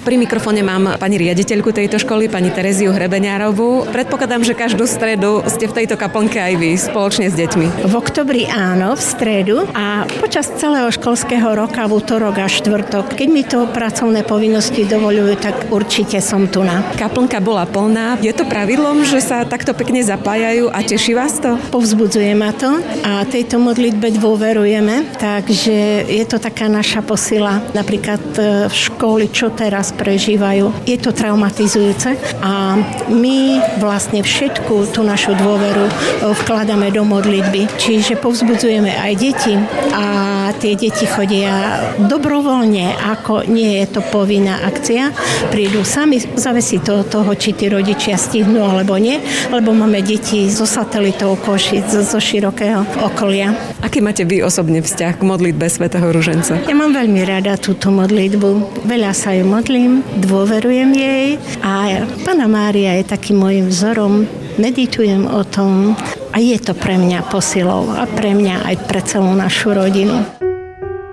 Pri mikrofóne mám pani riaditeľku tejto školy, pani Tereziu Hrebeňárovú. Predpokladám, že každú stredu ste v tejto kaplnke aj vy spoločne s deťmi. V oktobri áno, v stredu a počas celého školského roka, v utorok a štvrtok. Keď mi to pracovné povinnosti dovoľujú, tak určite som tu na. Kaplnka bola plná. Je to pravidlom, že sa takto pekne zapájajú a teší vás to? Povzbudzuje ma to a tejto modlitbe dôverujeme, takže je to taká naša posila. Napríklad v školy, čo teraz prežívajú. Je to traumatizujúce a my vlastne všetku tú našu dôveru vkladáme do modlitby. Čiže povzbudzujeme aj deti a tie deti chodia dobrovoľne, ako nie je to povinná akcia. Prídu sami, závisí to od toho, či tí rodičia stihnú alebo nie, lebo máme deti zo satelitov Košic, zo širokého okolia. Aký máte vy osobne vzťah k modlitbe svätého Ruženca? Ja mám veľmi rada túto modlitbu. Veľa sa ju modlím, dôverujem jej a Panna Mária je takým môjim vzorom. Meditujem o tom a je to pre mňa posilou a pre mňa aj pre celú našu rodinu.